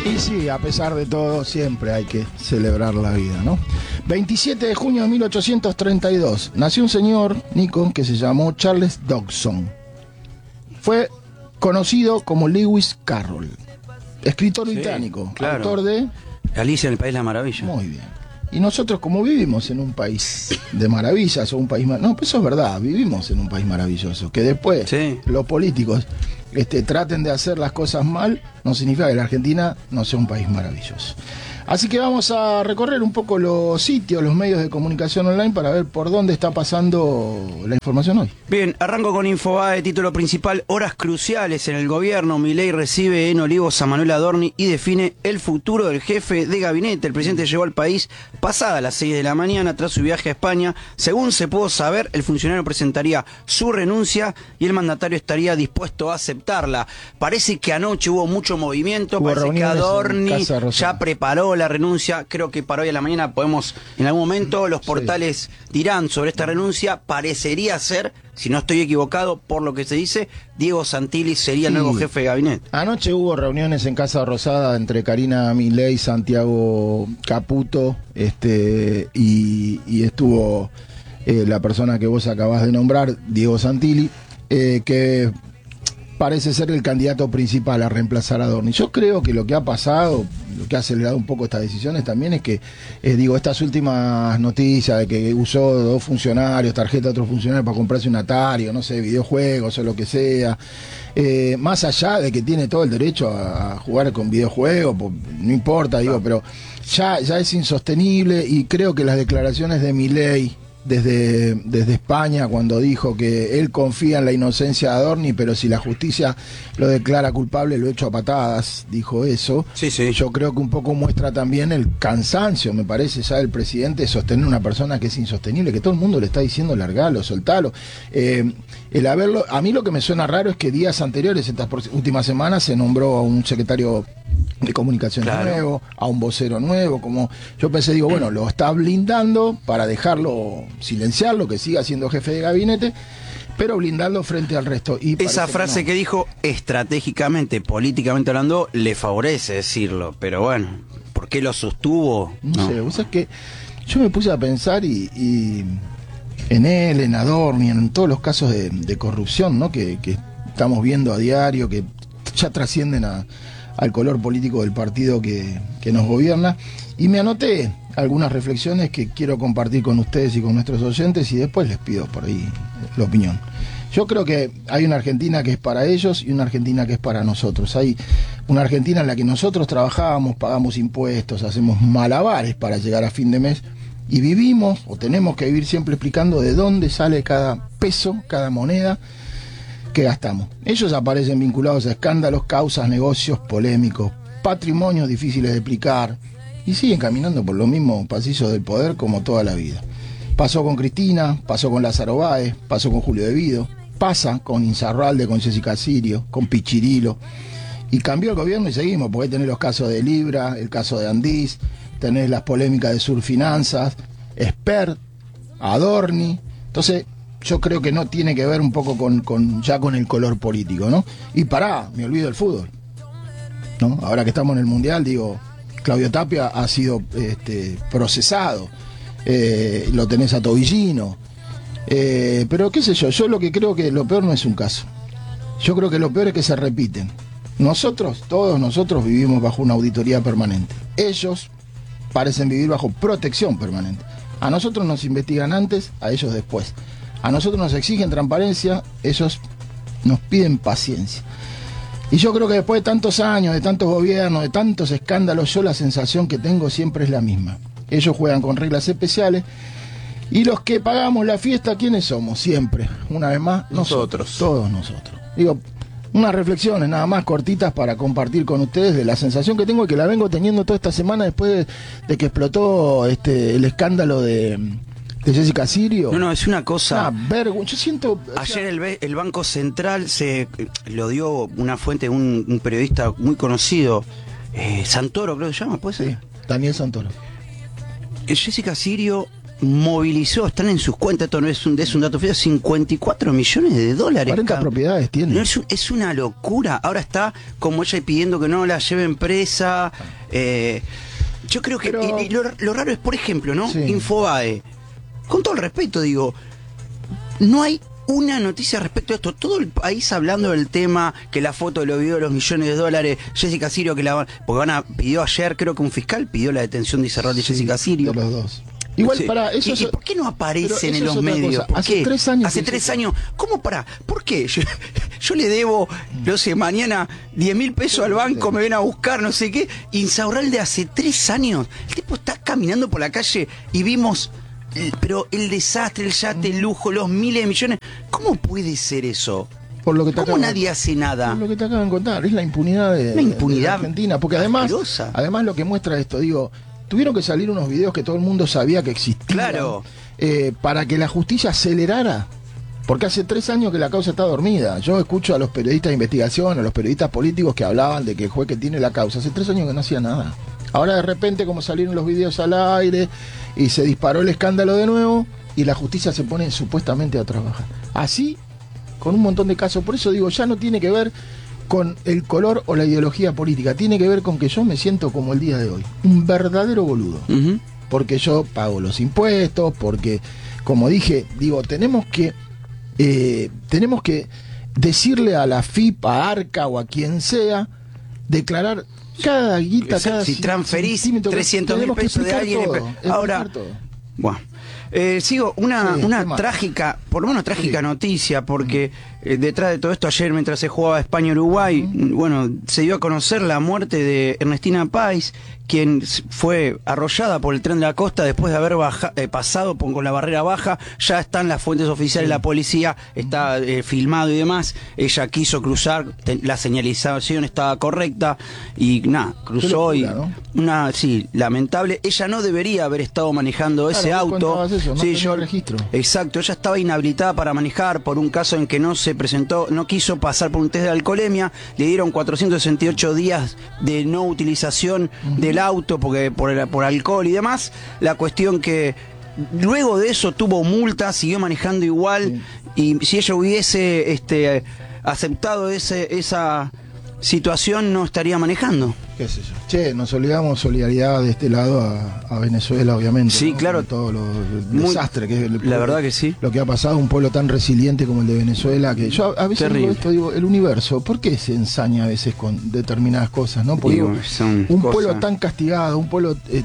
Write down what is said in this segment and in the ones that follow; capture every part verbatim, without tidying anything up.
Y sí, a pesar de todo, siempre hay que celebrar la vida, ¿no? veintisiete de junio de mil ochocientos treinta y dos, nació un señor, Nico, que se llamó Charles Dodgson. Fue conocido como Lewis Carroll, escritor Sí, británico, claro. autor de... Alicia en el País de la Maravilla. Muy bien. Y nosotros, como vivimos en un país de maravillas, o un país... No, pues eso es verdad, vivimos en un país maravilloso. Que después Sí. los políticos este, traten de hacer las cosas mal, no significa que la Argentina no sea un país maravilloso. Así que vamos a recorrer un poco los sitios, los medios de comunicación online para ver por dónde está pasando la información hoy. Bien, arranco con Infobae, título principal, horas cruciales en el gobierno. Milei recibe en Olivos a Manuel Adorni y define el futuro del jefe de gabinete. El presidente llegó al país pasada las seis de la mañana tras su viaje a España. Según se pudo saber, el funcionario presentaría su renuncia y el mandatario estaría dispuesto a aceptarla. Parece que anoche hubo mucho movimiento, Hubo parece que reuniones en Adorni Casa Rosada. ya preparó la renuncia. Creo que para hoy a la mañana podemos, en algún momento, los portales dirán sobre esta renuncia. Parecería ser, si no estoy equivocado, por lo que se dice, Diego Santilli sería el Sí. nuevo jefe de gabinete. Anoche hubo reuniones en Casa Rosada entre Karina Milei, Santiago Caputo, este, y, y estuvo eh, la persona que vos acabás de nombrar, Diego Santilli, eh, que parece ser el candidato principal a reemplazar a Adorni. Yo creo que lo que ha pasado, lo que ha acelerado un poco estas decisiones también es que, eh, digo, estas últimas noticias de que usó dos funcionarios, tarjeta de otros funcionarios para comprarse un Atari, o no sé, videojuegos o lo que sea, eh, más allá de que tiene todo el derecho a, a jugar con videojuegos, pues, no importa, digo, pero ya, ya es insostenible, y creo que las declaraciones de Milei Desde, desde España, cuando dijo que él confía en la inocencia de Adorni, pero si la justicia lo declara culpable, lo echo a patadas, dijo eso. Sí, sí. Yo creo que un poco muestra también el cansancio, me parece, ya del presidente de sostener una persona que es insostenible, que todo el mundo le está diciendo largalo, soltalo. Eh, el haberlo, a mí lo que me suena raro es que días anteriores, estas últimas semanas, se nombró a un secretario de comunicación Claro. nuevo, a un vocero nuevo, como yo pensé, digo, bueno, lo está blindando para dejarlo, silenciarlo, que siga siendo jefe de gabinete, pero blindando frente al resto. Y Esa frase que, no. que dijo, estratégicamente, políticamente hablando, le favorece decirlo, pero bueno, ¿por qué lo sostuvo? No, no sé, vos sabés que yo me puse a pensar y, y en él, en Adorni, en todos los casos de, de corrupción, ¿no? que, que estamos viendo a diario, que ya trascienden a al color político del partido que, que nos gobierna, y me anoté algunas reflexiones que quiero compartir con ustedes y con nuestros oyentes, y después les pido por ahí la opinión. Yo creo que hay una Argentina que es para ellos y una Argentina que es para nosotros. Hay una Argentina en la que nosotros trabajamos, pagamos impuestos, hacemos malabares para llegar a fin de mes, y vivimos, o tenemos que vivir siempre explicando de dónde sale cada peso, cada moneda que gastamos. Ellos aparecen vinculados a escándalos, causas, negocios polémicos, patrimonios difíciles de explicar, y siguen caminando por los mismos pasillos del poder como toda la vida. Pasó con Cristina, pasó con Lázaro Báez, pasó con Julio De Vido, pasa con Insaurralde, con Jessica Sirio, con Pichirilo, y cambió el gobierno y seguimos, porque tenés los casos de Libra, el caso de Andís, tenés las polémicas de Surfinanzas, Expert, Adorni. Entonces yo creo que no tiene que ver un poco con, con ya con el color político, ¿no? Y pará, me olvido del fútbol, ¿no? Ahora que estamos en el Mundial, digo, Claudio Tapia ha sido este, procesado, eh, lo tenés a Tobillino, eh, pero qué sé yo, yo lo que creo que lo peor no es un caso, yo creo que lo peor es que se repiten. Nosotros, todos nosotros vivimos bajo una auditoría permanente, ellos parecen vivir bajo protección permanente. A nosotros nos investigan antes, a ellos después. A nosotros nos exigen transparencia, ellos nos piden paciencia. Y yo creo que después de tantos años, de tantos gobiernos, de tantos escándalos, yo la sensación que tengo siempre es la misma. Ellos juegan con reglas especiales, y los que pagamos la fiesta, ¿quiénes somos? Siempre, una vez más, nosotros, nosotros todos nosotros. Digo, unas reflexiones nada más cortitas para compartir con ustedes de la sensación que tengo y que la vengo teniendo toda esta semana después de, de que explotó este el escándalo de... de Jessica Sirio. No, no, es una cosa... Una vergüenza. Yo siento... Ayer el, el Banco Central se lo dio una fuente, un, un periodista muy conocido, eh, Santoro creo que se llama, ¿puede ser? Sí, Daniel Santoro. Eh, Jessica Sirio movilizó, están en sus cuentas, esto no es un, es un dato fijo, cincuenta y cuatro millones de dólares. cuarenta propiedades tiene. No, es, es una locura. Ahora está como ella pidiendo que no la lleven presa. Eh, yo creo que Pero... y, y lo, lo raro es, por ejemplo, ¿no? Sí. Infobae. Con todo el respeto, digo, no hay una noticia respecto a esto. Todo el país hablando del tema, que la foto de los videos de los millones de dólares, Jessica Sirio, que la van, porque van a, pidió ayer, creo que un fiscal pidió la detención de Serrat y Sí, Jessica Sirio. de los dos. Igual, Sí. para eso ¿Y, es- ¿Y por qué no aparecen en pero eso los es otra medios? cosa. ¿Por Hace qué? tres años Hace que tres se- años. ¿Cómo para? ¿Por qué? Yo, yo le debo, no sé, mañana diez mil pesos al banco, me ven a buscar, no sé qué. Insaurralde hace tres años. El tipo está caminando por la calle y vimos, eh, pero el desastre, el yate, el lujo, los miles de millones. ¿Cómo puede ser eso? por lo que te ¿Cómo acaban- nadie hace nada? por lo que te acaban de contar, es la impunidad de, Una impunidad de la Argentina, porque además, asquerosa. además lo que muestra esto, digo, tuvieron que salir unos videos que todo el mundo sabía que existían, Claro. eh, para que la justicia acelerara, porque hace tres años que la causa está dormida. Yo escucho a los periodistas de investigación, a los periodistas políticos que hablaban de que el juez que tiene la causa, hace tres años que no hacía nada. Ahora de repente, como salieron los videos al aire y se disparó el escándalo de nuevo, y la justicia se pone supuestamente a trabajar. Así, con un montón de casos. Por eso digo, ya no tiene que ver con el color o la ideología política, tiene que ver con que yo me siento como el día de hoy, un verdadero boludo. Ujú. Porque yo pago los impuestos, porque, como dije, digo, tenemos que eh, tenemos que decirle a la F I P, a Arca o a quien sea, declarar cada guita, cada Si ci- transferís centímetro, trescientos mil tenemos que pesos de explicar alguien, todo, después- ahora, explicar todo. bueno. Eh, sigo, una, Sí, una ¿qué más? trágica, por lo menos trágica Sí. noticia, porque eh, detrás de todo esto, ayer mientras se jugaba España-Uruguay, bueno, se dio a conocer la muerte de Ernestina Páez, quien s- fue arrollada por el tren de la costa después de haber baja- eh, pasado por- con la barrera baja. Ya están las fuentes oficiales, la policía está eh, filmado y demás. Ella quiso cruzar, te- la señalización estaba correcta y nada, cruzó Qué y locura, una, sí, lamentable. Ella no debería haber estado manejando ese Claro, vos auto. contabas eso, no Sí, tenía yo- registro. Exacto, ella estaba inhabilitada para manejar por un caso en que no se presentó, no quiso pasar por un test de alcoholemia, le dieron cuatrocientos sesenta y ocho días de no utilización del auto porque por, el- por alcohol y demás. La cuestión que luego de eso tuvo multa, siguió manejando igual, y si ella hubiese este, aceptado ese, esa situación no estaría manejando. Qué sé yo. Che, nos olvidamos solidaridad de este lado a, a Venezuela, obviamente. Sí, ¿no? claro. Con todo lo el Muy- desastre que es el la pueblo- verdad que sí. Lo que ha pasado, un pueblo tan resiliente como el de Venezuela, que yo a, a veces Terrible. digo esto, digo, el universo, ¿por qué se ensaña a veces con determinadas cosas, no? Porque Digo, digo, son un cosas- pueblo tan castigado, un pueblo eh,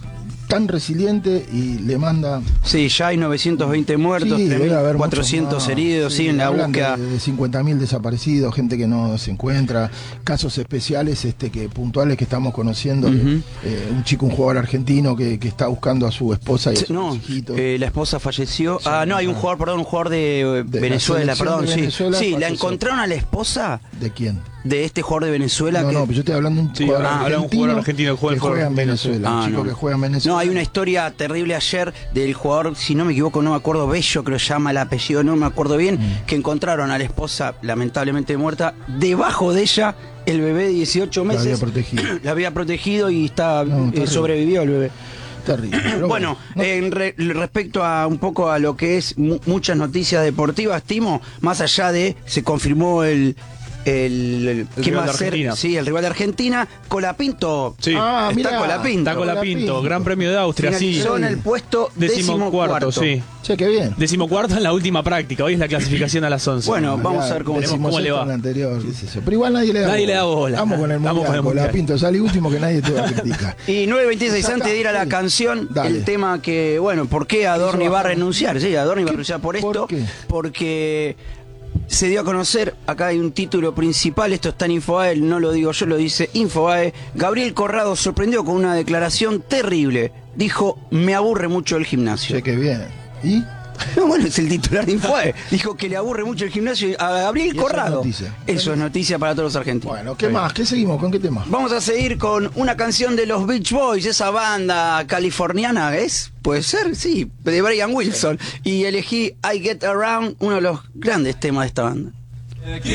tan resiliente y le manda... Sí, ya hay novecientos veinte muertos, Sí, debe haber cuatrocientos muchos más. heridos, sí, en la hablan búsqueda. de, de cincuenta mil desaparecidos, gente que no se encuentra, casos especiales este que puntuales que estamos conociendo, Ujú. de, eh, un chico, un jugador argentino que, que está buscando a su esposa y a sus No, hijitos. eh, la esposa falleció. Sí, ah, no, hay un ah. jugador, perdón, un jugador de, eh, De la Venezuela, selección perdón, de sí. Venezuela Sí, la falleció. encontraron a la esposa ¿De quién? de este jugador de Venezuela No, que... no, pero yo estoy hablando de un Sí, jugador habla- habla de un argentino, jugador argentino que juega en juega en Argentina. Venezuela, Ah, un chico no. que juega en Venezuela. No, hay una historia terrible ayer del jugador, si no me equivoco, no me acuerdo, Bello, creo que se llama el apellido, no me acuerdo bien, Mm. que encontraron a la esposa lamentablemente muerta, debajo de ella el bebé de dieciocho La meses. había protegido. La había protegido y está, No, eh, terrible. sobrevivió el bebé. Terrible. pero Bueno, no- en re- respecto a un poco a lo que es mu- muchas noticias deportivas, Timo, más allá de, se confirmó el... El, El ¿quién rival va a de ser? Argentina. Sí, el rival de Argentina, Colapinto. Sí. Ah, Está mirá. Colapinto. Está Colapinto, Colapinto. Gran Premio de Austria, sí. Finalizó en el puesto Decimocuarto, decimocuarto. sí. Che, qué bien. Decimocuarto en la última práctica. Hoy es la clasificación a las once. Bueno, vamos a ver cómo- decimos cómo le esto va. en la anterior, qué sé yo. Pero igual nadie le da Nadie bola. le da bola. Vamos con el Vamos mundial, con el con la mundial. Pinto, sale último que nadie te va a criticar. Y nueve veintiséis, Saca, antes de ir a la sí. canción, Dale. el tema que, bueno, ¿por qué Adorni Eso va a bajamos. renunciar? Sí, Adorni va a ¿Qué? renunciar por ¿Por esto. qué? Porque se dio a conocer, acá hay un título principal, esto está en Infobae, no lo digo yo, lo dice Infobae. Gabriel Corrado sorprendió con una declaración terrible. Dijo, me aburre mucho el gimnasio. Che, qué bien. ¿Y? No, bueno, es el titular de Infobae. Dijo que le aburre mucho el gimnasio a Gabriel Y eso es Corrado. noticia. Eso es noticia para todos los argentinos. Bueno, ¿qué más? ¿Qué seguimos? ¿Con qué tema? Vamos a seguir con una canción de los Beach Boys, esa banda californiana, ¿es? Puede ser, sí, de Brian Wilson. Y elegí I Get Around, uno de los grandes temas de esta banda.